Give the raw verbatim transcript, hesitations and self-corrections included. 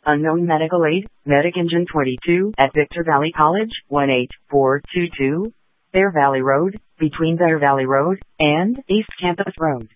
Unknown medical aid, Medic Engine twenty-two at Victor Valley College, one eight four two two, Bear Valley Road, between Bear Valley Road and East Campus Road.